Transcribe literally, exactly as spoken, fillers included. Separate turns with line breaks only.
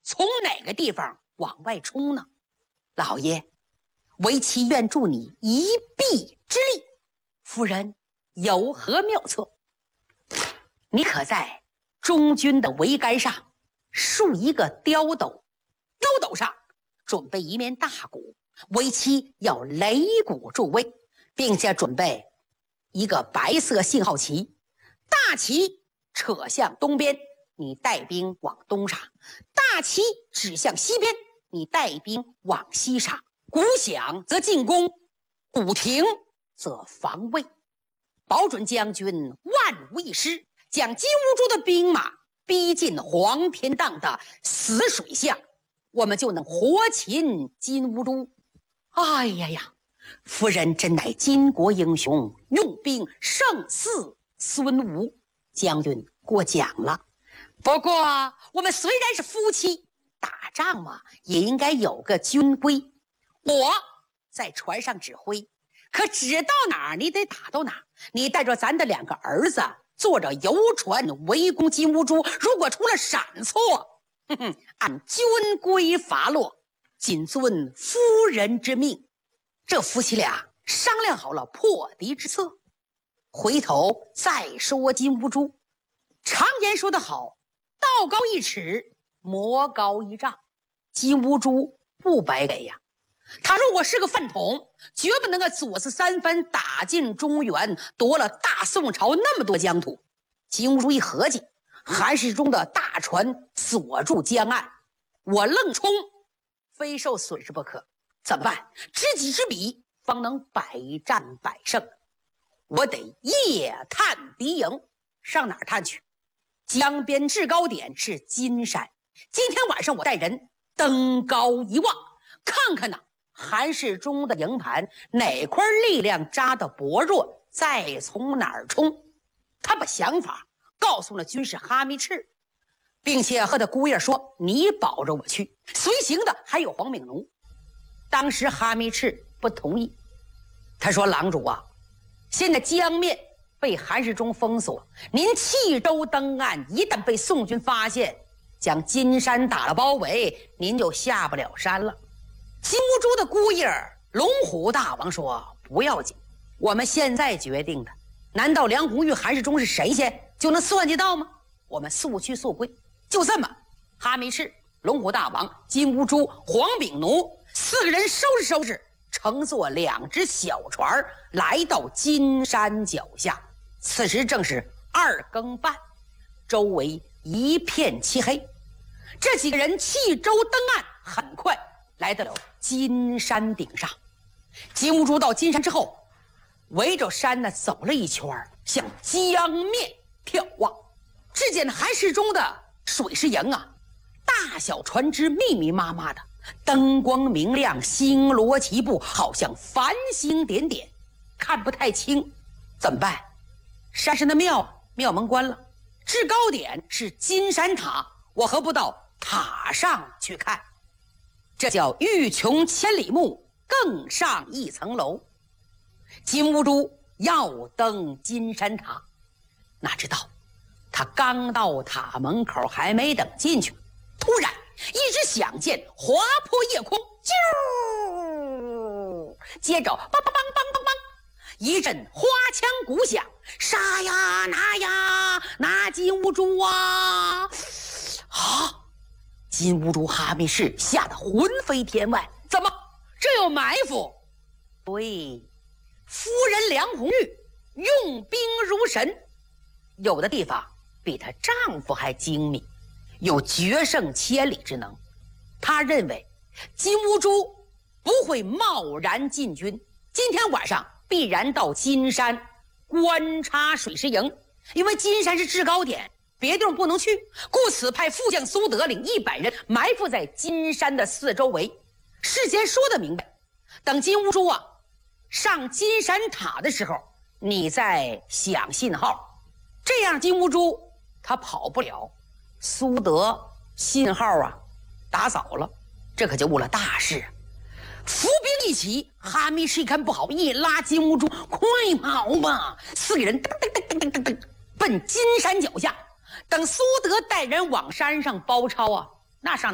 从哪个地方往外冲呢？老爷，为妻愿助你一臂之力，夫人有何妙策？你可在中军的桅杆上竖一个雕斗，雕斗上准备一面大鼓，为妻要擂鼓助威，并且准备一个白色信号旗，大旗扯向东边，你带兵往东杀；大旗指向西边，你带兵往西杀。鼓响则进攻，鼓停则防卫，保准将军万无一失，将金兀术的兵马逼近黄天荡的死水巷，我们就能活擒金兀术。哎呀呀，夫人真乃巾帼英雄，用兵胜似孙吴。将军过奖了，不过我们虽然是夫妻，打仗嘛，也应该有个军规。我在船上指挥，可指到哪儿你得打到哪儿。你带着咱的两个儿子坐着游船围攻金兀术，如果出了闪错，哼哼，按军规罚落，谨遵夫人之命。这夫妻俩商量好了破敌之策。回头再说金兀术，常言说得好，道高一尺，魔高一丈。金兀术不白给呀，他如果是个饭桶，绝不能够左思三分打进中原，夺了大宋朝那么多疆土。金兀术一合计，韩世忠的大船锁住江岸，我愣冲，非受损失不可。怎么办？知己知彼，方能百战百胜。我得夜探敌营。上哪儿探去？江边制高点是金山，今天晚上我带人登高一望，看看呢韩世忠的营盘哪块力量扎得薄弱，再从哪儿冲。他把想法告诉了军师哈密赤，并且和他姑爷说，你保着我去。随行的还有黄秉奴。当时哈密赤不同意，他说，郎主啊，现在江面被韩世忠封锁，您弃舟登岸，一旦被宋军发现，将金山打了包围，您就下不了山了。金兀术的姑爷龙虎大王说，不要紧，我们现在决定的，难道梁红玉、韩世忠是神仙就能算计到吗？我们速去速归。就这么，哈密赤、龙虎大王、金兀术、黄秉奴四个人收拾收拾，乘坐两只小船来到金山脚下。此时正是二更半，周围一片漆黑。这几个人弃舟登岸，很快来到了金山顶上。金兀术到金山之后，围着山呢走了一圈，向江面眺望。只见韩世忠的水师营啊，大小船只密密麻麻的，灯光明亮，星罗棋布，好像繁星点点，看不太清。怎么办？山上的庙庙门关了，制高点是金山塔，我何不到塔上去看？这叫欲穷千里目，更上一层楼。金兀术要登金山塔，哪知道他刚到塔门口，还没等进去，突然一支响箭划破夜空，啾！接着梆梆梆梆梆梆，一阵花枪鼓响，杀呀拿呀拿金兀术啊！啊！金兀术、哈密赤吓得魂飞天外，怎么这有埋伏？对，夫人梁红玉用兵如神，有的地方比她丈夫还精密，有决胜千里之能。她认为金兀术不会贸然进军，今天晚上必然到金山观察水师营，因为金山是制高点，别地方不能去，故此派副将苏德领一百人埋伏在金山的四周围。事先说得明白，等金兀术啊上金山塔的时候，你再响信号，这样金兀术他跑不了。苏德信号啊打早了，这可就误了大事。伏兵一起，哈密赤一看不好，一拉金兀术，快跑吧！四个人噔噔噔噔噔噔奔金山脚下。等苏德带人往山上包抄啊，那上